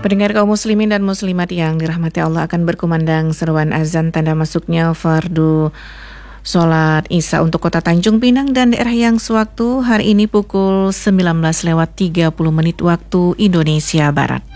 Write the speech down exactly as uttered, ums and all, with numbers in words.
Pendengar kaum muslimin dan muslimat yang dirahmati Allah, akan berkumandang seruan azan tanda masuknya fardu sholat Isya untuk kota Tanjung Pinang dan daerah yang sewaktu hari ini pukul sembilan belas lewat tiga puluh menit waktu Indonesia Barat.